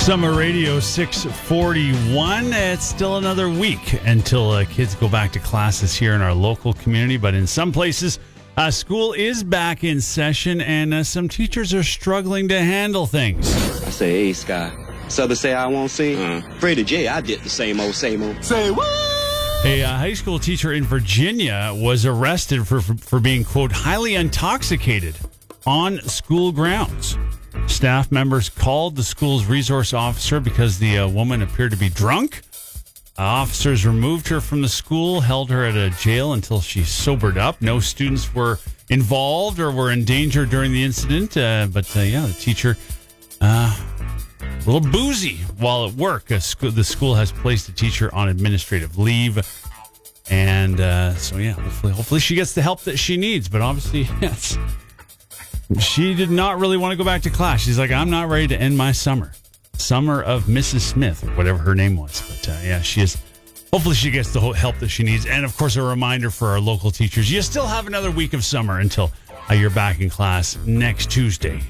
Summer Radio 641. It's still another week until kids go back to classes here in our local community. But in some places, school is back in session and some teachers are struggling to handle things. I say, hey, Sky. Southern say I won't sing. Freddie J, I did the same old. Say what? A high school teacher in Virginia was arrested for being, quote, highly intoxicated on school grounds. Staff members called the school's resource officer because the woman appeared to be drunk. Officers removed her from the school, held her at a jail until she sobered up. No students were involved or were in danger during the incident. But the teacher, a little boozy while at work. The school has placed the teacher on administrative leave. And hopefully she gets the help that she needs. But obviously, yes. She did not really want to go back to class. She's like, I'm not ready to end my summer. Summer of Mrs. Smith, or whatever her name was. But she is. Hopefully she gets the help that she needs. And, of course, a reminder for our local teachers, you still have another week of summer until you're back in class next Tuesday.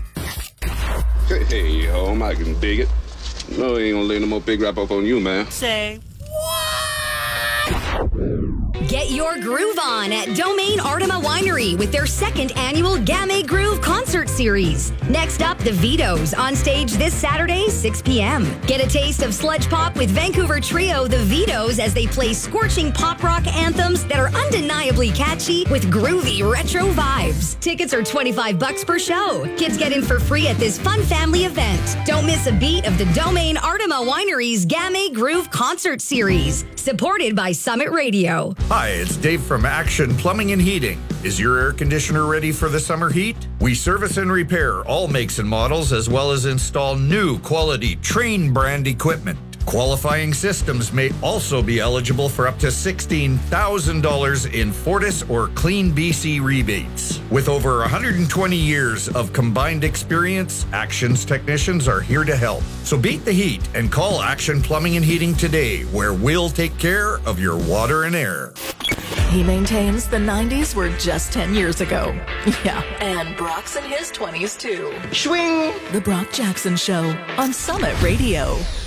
Hey, home, I can dig it. No, he ain't gonna lay no more big rap up on you, man. Say Get your groove on at Domaine Artima Winery with their second annual Gamay Groove concert series. Next up, the Vito's on stage this Saturday, 6 p.m. Get a taste of sludge pop with Vancouver trio The Vito's as they play scorching pop rock anthems that are undeniably catchy with groovy retro vibes. Tickets are $25 per show. Kids get in for free at this fun family event. Don't miss a beat of the Domaine Artima Winery's Gamay Groove concert series, supported by Summit Radio. Hi, it's Dave from Action Plumbing and Heating. Is your air conditioner ready for the summer heat? We service and repair all makes and models, as well as install new quality Trane brand equipment. Qualifying systems may also be eligible for up to $16,000 in Fortis or Clean BC rebates. With over 120 years of combined experience, Action's technicians are here to help. So beat the heat and call Action Plumbing and Heating today, where we'll take care of your water and air. he maintains the 90s were just 10 years ago. Yeah, and Brock's in his 20s too. Swing! The Brock Jackson Show on Summit Radio.